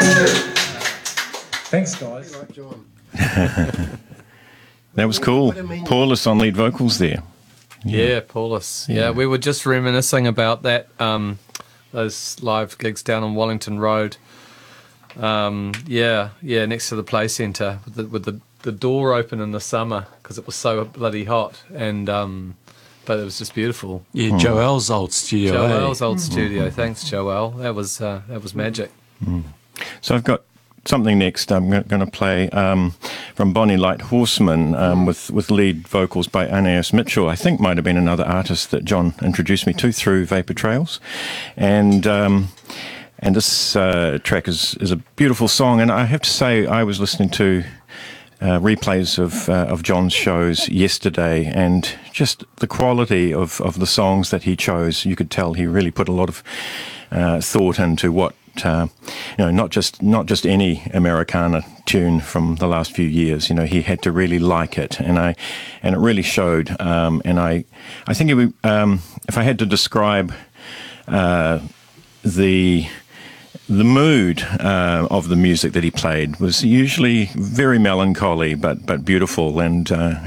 Thanks, guys. That was cool. Paulus on lead vocals there. Yeah, Paulus. Yeah, we were just reminiscing about that, those live gigs down on Wellington Road. Next to the Play Centre with the door open in the summer because it was so bloody hot, and but it was just beautiful. Yeah, Joel's old studio. Joel's old studio. Thanks, Joel. That was magic. So I've got something next. I'm going to play from Bonnie Light Horseman with lead vocals by Aeneas Mitchell. I think might have been another artist that John introduced me to through Vapor Trails, and this track is a beautiful song. And I have to say, I was listening to replays of John's shows yesterday, and just the quality of the songs that he chose. You could tell he really put a lot of thought into what. Not just any Americana tune from the last few years. He had to really like it, and it really showed. And I think if I had to describe the mood of the music that he played was usually very melancholy, but beautiful and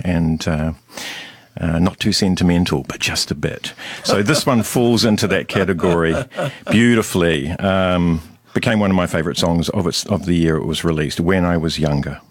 not too sentimental, but just a bit. So this one falls into that category beautifully. Became one of my favourite songs of the year it was released, When I Was Younger.